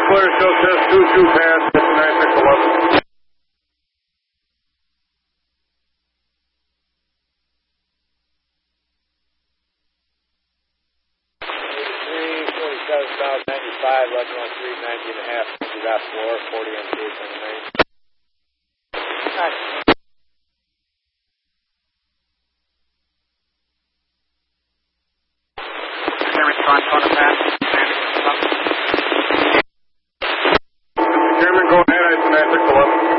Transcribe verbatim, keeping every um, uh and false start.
clear, show test two two pass, nine six eleven. South ninety-five, eleven one three, ninety and a half, you got four, forty on the base on the main. Can response on the pass?